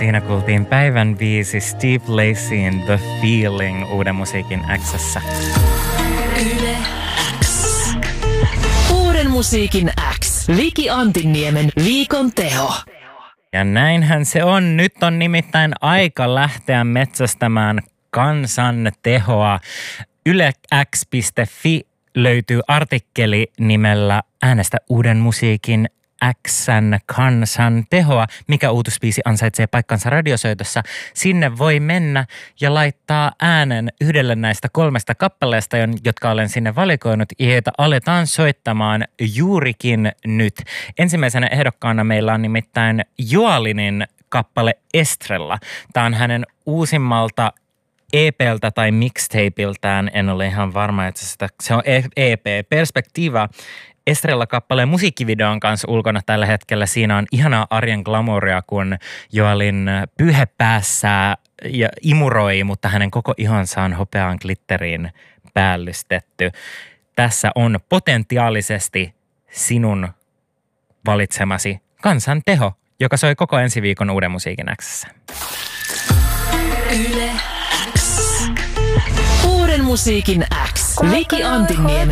Siinä kuultiin päivän biisi Steve Lacyn The Feeling Uuden musiikin X:ssä. Yle X. Uuden musiikin X. Viki Antinniemen viikon teho. Ja näinhän se on. Nyt on nimittäin aika lähteä metsästämään kansan tehoa. YleX.fi löytyy artikkeli nimellä Äänestä uuden musiikin X:n kansan tehoa, mikä uutisbiisi ansaitsee paikkansa radiosoitossa. Sinne voi mennä ja laittaa äänen yhdelle näistä 3 kappaleesta, jotka olen sinne valikoinut, ja joita aletaan soittamaan juurikin nyt. Ensimmäisenä ehdokkaana meillä on nimittäin Joalinin kappale Estrella. Tämä on hänen uusimmalta EP:ltä tai mixtapeiltään, en ole ihan varma, että se on EP, Perspektiva. Estrella-kappaleen musiikkivideon kanssa ulkona tällä hetkellä. Siinä on ihanaa arjen glamouria, kun Joalin pyyhe päässä ja imuroi, mutta hänen koko ihonsa on hopeaan glitteriin päällystetty. Tässä on potentiaalisesti sinun valitsemasi kansan teho, joka soi koko ensi viikon Uuden musiikin X:ssä. Yle X. Uuden musiikin X. Viki Antinniemen.